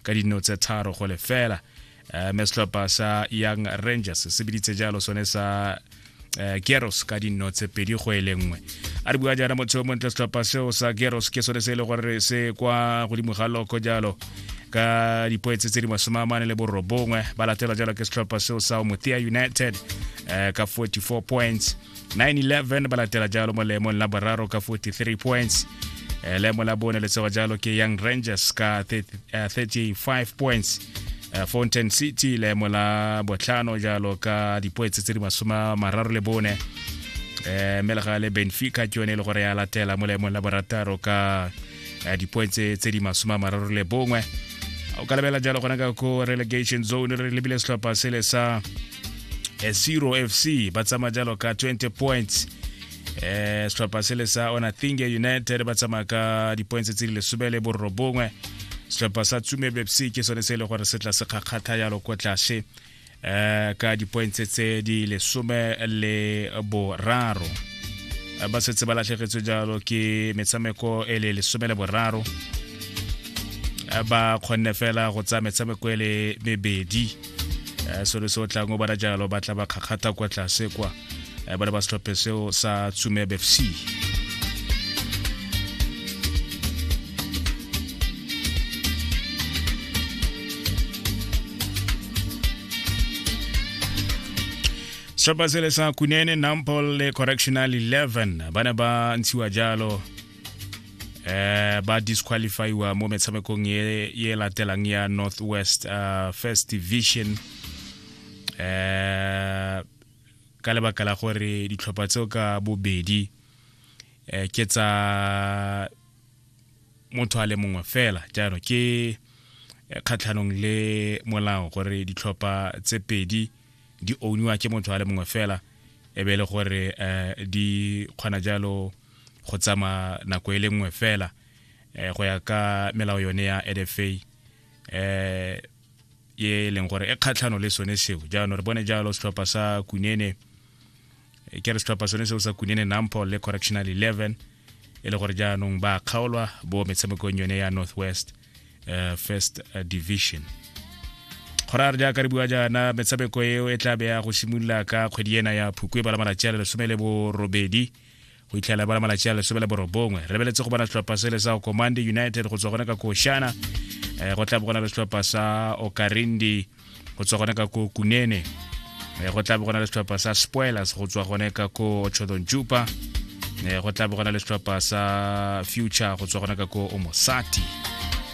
ka dino tse 3-0 me setlhopha sa Young Rangers se biditse jalo sone sa Geros ka dino tse 2-1 a re bua jana motho mo ntle setlhopha seo sa Geros ke sone se le gore se kwa godimo ga loko jalo ka dipoetse tse di 49 ba latela jalo ke setlhopha seo sa Umuthia United ka 44 points 9-11 ba latela jalo mo lemong la boraro ka 43 points lemo la bone le tsewa jalo ke Young Rangers ka 35 points Fountain City lemo la botlhano jalo ka dipoetse tse di 34 melega le Benfica ke yone le gore ya latela mo lemong la borataro ka dipoetse tse di 31 o ka lebela jalo gona ka ko relegation zone re lebile setlhopha sele sa Zero FC ba tsama jalo ka 20 points setlhopha sele sa Onathinge United ba tsama ka dipoints tse di 19 setlhopha sa Tsumeb FC ke sone se le gore se tla se kgakgatha jalo ko tlase ka dipoints tse di 13 ba setse ba latlhegetswe jalo ke metshameko e le 13 ba kgonne fela go tsa metshameko e le mebedi so le so tlango ba jalo ba tla ba kgakgatha kwa tlase kwa ba ba setlhopha seo sa Tsumeb FC setlhopha sele sa Kunene Nampol le Correctional 11 bana ba ntshiwa jalo ba disqualifyiwa mo metshamekong ye latelang ya Northwest First Division ka lebaka la gore ditlhopha tseo ka bobedi ke tsa motho a le mongwe fela jalo ke kgatlhanong le molao gore ditlhopha tse pedi di owniwa ke motho a le mongwe fela e be le gore di kgona jalo go tsama nako e le nngwe fela go ya ka melao yone ya NFA ye leng gore e kgatlhano le sone seo jaanong re bone jalo setlhopha sa Kunene ke re setlhopha sone seo sa Kunene Nampol le Correctional 11 e le gore jaanong ba kgaolwa bo metshamekong yone ya Northwest First Division Khora re jaaka re bua jana metshameko eo e tla be ya go simolola ka kgwedi ena ya Phukwe ba la malatsi a le 18 go itlhela ba la malatsi a le 19 re beletse go bona setlhopha se le sa Komande United go tswa gona ka Koshana go tla bona le setlhopha sa Okarindi go tswa gona ka ko Kunene go tla bona le setlhopha sa Spoilers go tswa gona ka ko Chodonjupa go tla bona le setlhopha sa Future go tswa gona ka ko Omosati